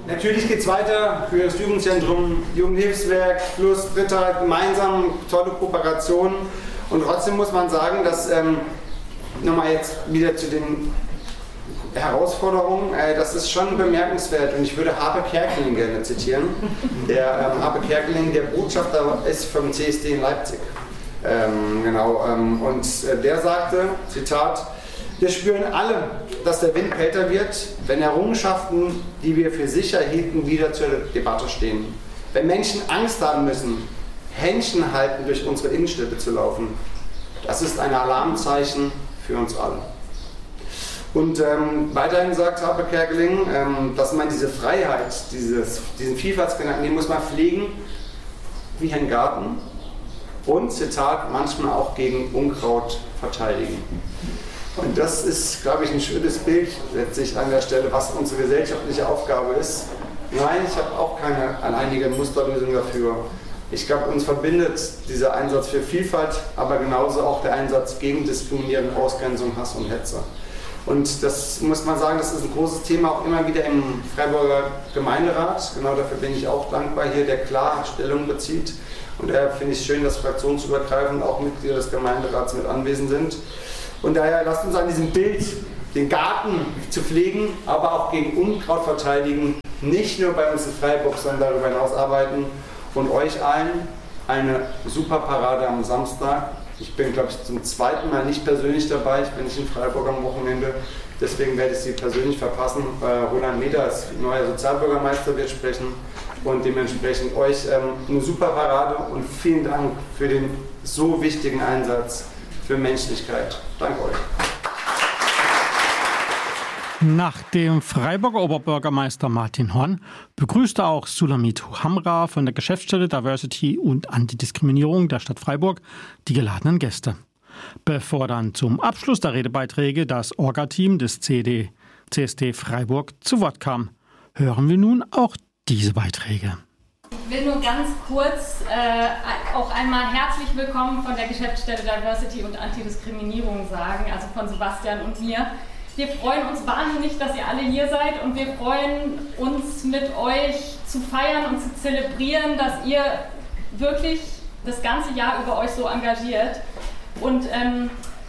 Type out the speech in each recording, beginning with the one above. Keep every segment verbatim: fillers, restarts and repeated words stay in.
Natürlich geht es weiter für das Jugendzentrum, Jugendhilfswerk, Plus, Dritter, gemeinsam tolle Kooperationen. Und trotzdem muss man sagen, dass, ähm, nochmal jetzt wieder zu den Herausforderungen, äh, das ist schon bemerkenswert. Und ich würde Harpe Kerkeling gerne zitieren. Der ähm, Harpe Kerkeling, der Botschafter ist vom C S D in Leipzig. Ähm, genau, ähm, und äh, der sagte, Zitat, wir spüren alle, dass der Wind kälter wird, wenn Errungenschaften, die wir für sicher hielten, wieder zur Debatte stehen. Wenn Menschen Angst haben müssen, Händchen halten, durch unsere Innenstädte zu laufen, das ist ein Alarmzeichen für uns alle. Und ähm, weiterhin sagt Harpe Kerkeling, ähm, dass man diese Freiheit, dieses, diesen Vielfaltsgedanken, den muss man pflegen wie ein Garten und, Zitat, manchmal auch gegen Unkraut verteidigen. Und das ist, glaube ich, ein schönes Bild letztlich an der Stelle, was unsere gesellschaftliche Aufgabe ist. Nein, ich habe auch keine alleinige Musterlösung dafür. Ich glaube, uns verbindet dieser Einsatz für Vielfalt, aber genauso auch der Einsatz gegen Diskriminierung, Ausgrenzung, Hass und Hetze. Und das muss man sagen, das ist ein großes Thema auch immer wieder im Freiburger Gemeinderat. Genau dafür bin ich auch dankbar hier, der klar Stellung bezieht. Und daher finde ich es schön, dass fraktionsübergreifend auch Mitglieder des Gemeinderats mit anwesend sind. Und daher lasst uns an diesem Bild, den Garten zu pflegen, aber auch gegen Unkraut verteidigen, nicht nur bei uns in Freiburg, sondern darüber hinaus arbeiten und euch allen eine super Parade am Samstag. Ich bin, glaube ich, zum zweiten Mal nicht persönlich dabei, ich bin nicht in Freiburg am Wochenende, deswegen werde ich sie persönlich verpassen. Äh, Roland Meder als neuer Sozialbürgermeister wird sprechen und dementsprechend euch ähm, eine super Parade und vielen Dank für den so wichtigen Einsatz für Menschlichkeit. Danke euch. Nach dem Freiburger Oberbürgermeister Martin Horn begrüßte auch Sulamit Hamra von der Geschäftsstelle Diversity und Antidiskriminierung der Stadt Freiburg die geladenen Gäste. Bevor dann zum Abschluss der Redebeiträge das Orga-Team des C D, C S D Freiburg zu Wort kam, hören wir nun auch diese Beiträge. Ich will nur ganz kurz äh, auch einmal herzlich willkommen von der Geschäftsstelle Diversity und Antidiskriminierung sagen, also von Sebastian und mir. Wir freuen uns wahnsinnig, dass ihr alle hier seid und wir freuen uns mit euch zu feiern und zu zelebrieren, dass ihr wirklich das ganze Jahr über euch so engagiert. Und ähm,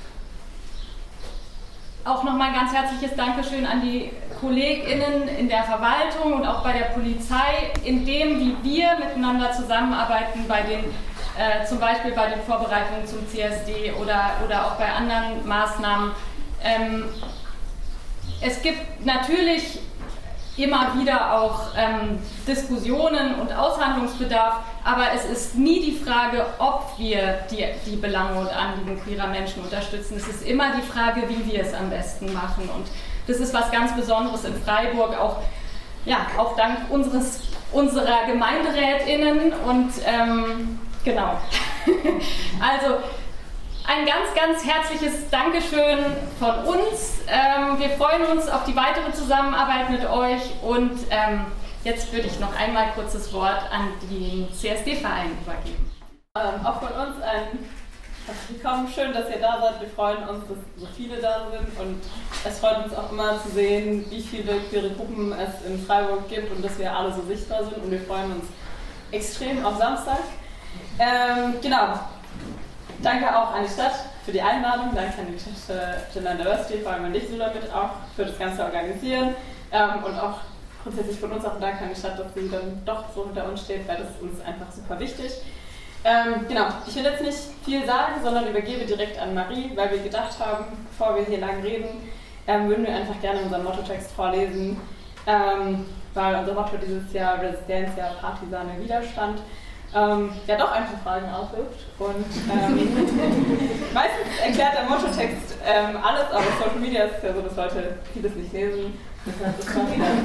auch nochmal ein ganz herzliches Dankeschön an die KollegInnen in der Verwaltung und auch bei der Polizei, in dem, wie wir miteinander zusammenarbeiten, bei den, äh, zum Beispiel bei den Vorbereitungen zum C S D oder, oder auch bei anderen Maßnahmen. Ähm, es gibt natürlich immer wieder auch ähm, Diskussionen und Aushandlungsbedarf, aber es ist nie die Frage, ob wir die, die Belange und Anliegen queerer Menschen unterstützen. Es ist immer die Frage, wie wir es am besten machen. Und das ist was ganz Besonderes in Freiburg, auch, ja, auch dank unseres, unserer GemeinderätInnen. Und ähm, genau. Also ein ganz, ganz herzliches Dankeschön von uns. Ähm, wir freuen uns auf die weitere Zusammenarbeit mit euch und ähm, jetzt würde ich noch einmal kurz das Wort an den C S D-Verein übergeben. Ähm, auch von uns ein herzlich willkommen. Schön, dass ihr da seid. Wir freuen uns, dass so viele da sind und es freut uns auch immer zu sehen, wie viele queere Gruppen es in Freiburg gibt und dass wir alle so sichtbar sind und wir freuen uns extrem auf Samstag. Ähm, genau. Danke auch an die Stadt für die Einladung, danke an die Gender Diversity, vor allem an dich, Sulamit, auch für das ganze Organisieren ähm, und auch grundsätzlich von uns auch ein Dank an die Stadt, dass sie dann doch so hinter uns steht, weil das ist uns einfach super wichtig. Ähm, genau, ich will jetzt nicht viel sagen, sondern übergebe direkt an Marie, weil wir gedacht haben, bevor wir hier lang reden, ähm, würden wir einfach gerne unseren Mottotext vorlesen, ähm, weil unser Motto dieses Jahr Resistenz, ja Partisane Widerstand, Ähm, ja doch ein paar Fragen aufwirft und ähm, meistens erklärt der Mottotext ähm, alles, aber Social Media ist ja so, dass Leute vieles nicht lesen. Deshalb ist mal wieder.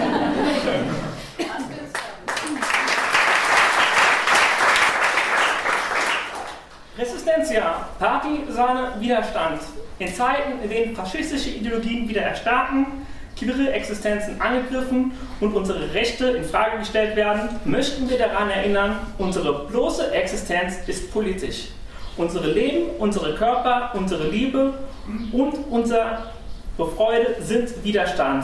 Resistencia, Partisane Widerstand. In Zeiten, in denen faschistische Ideologien wieder erstarken, queere Existenzen angegriffen und unsere Rechte in Frage gestellt werden, möchten wir daran erinnern, unsere bloße Existenz ist politisch. Unsere Leben, unsere Körper, unsere Liebe und unsere Freude sind Widerstand.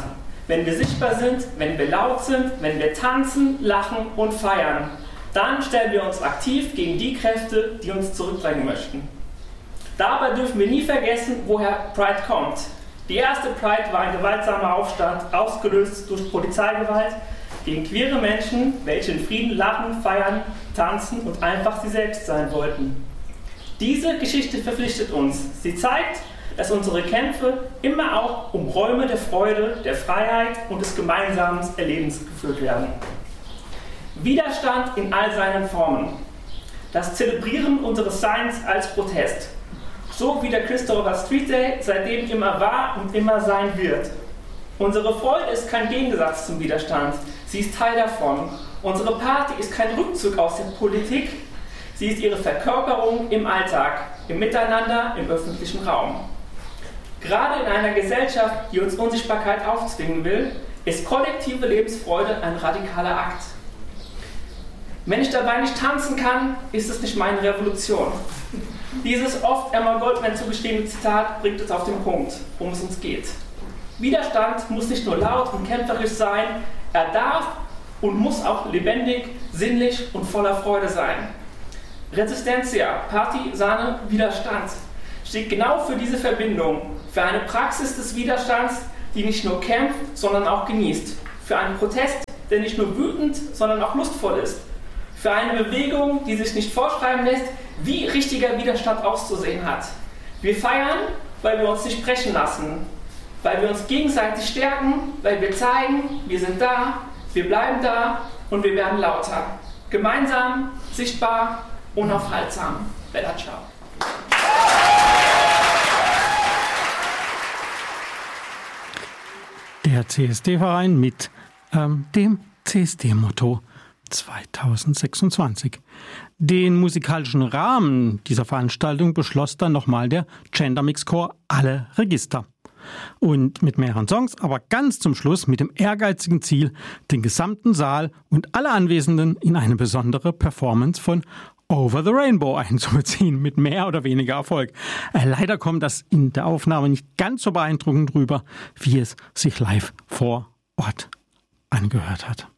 wenn wir sichtbar sind, wenn wir laut sind, wenn wir tanzen, lachen und feiern. Dann stellen wir uns aktiv gegen die Kräfte, die uns zurückdrängen möchten. Dabei dürfen wir nie vergessen, woher Pride kommt. Die erste Pride war ein gewaltsamer Aufstand, ausgelöst durch Polizeigewalt gegen queere Menschen, welche in Frieden lachen, feiern, tanzen und einfach sie selbst sein wollten. Diese Geschichte verpflichtet uns. Sie zeigt, dass unsere Kämpfe immer auch um Räume der Freude, der Freiheit und des gemeinsamen Erlebens geführt werden. Widerstand in all seinen Formen. Das Zelebrieren unseres Seins als Protest. So wie der Christopher Street Day seitdem immer war und immer sein wird. Unsere Freude ist kein Gegensatz zum Widerstand. Sie ist Teil davon. Unsere Party ist kein Rückzug aus der Politik. Sie ist ihre Verkörperung im Alltag, im Miteinander, im öffentlichen Raum. Gerade in einer Gesellschaft, die uns Unsichtbarkeit aufzwingen will, ist kollektive Lebensfreude ein radikaler Akt. Wenn ich dabei nicht tanzen kann, ist es nicht meine Revolution. Dieses oft Emma Goldman zugeschriebene Zitat bringt uns auf den Punkt, worum es uns geht. Widerstand muss nicht nur laut und kämpferisch sein, er darf und muss auch lebendig, sinnlich und voller Freude sein. Resistencia, Party, Sahne, Widerstand steht genau für diese Verbindung, für eine Praxis des Widerstands, die nicht nur kämpft, sondern auch genießt, für einen Protest, der nicht nur wütend, sondern auch lustvoll ist, für eine Bewegung, die sich nicht vorschreiben lässt, wie richtiger Widerstand auszusehen hat. Wir feiern, weil wir uns nicht brechen lassen, weil wir uns gegenseitig stärken, weil wir zeigen, wir sind da, wir bleiben da und wir werden lauter. Gemeinsam, sichtbar, unaufhaltsam. Bella ciao. Der C S D-Verein mit ähm, dem C S D-Motto zweitausendsechsundzwanzig. Den musikalischen Rahmen dieser Veranstaltung beschloss dann nochmal der Gender Mix Chor Alle Register. Und mit mehreren Songs, aber ganz zum Schluss mit dem ehrgeizigen Ziel, den gesamten Saal und alle Anwesenden in eine besondere Performance von Over the Rainbow einzubeziehen, mit mehr oder weniger Erfolg. Äh, leider kommt das in der Aufnahme nicht ganz so beeindruckend rüber, wie es sich live vor Ort angehört hat.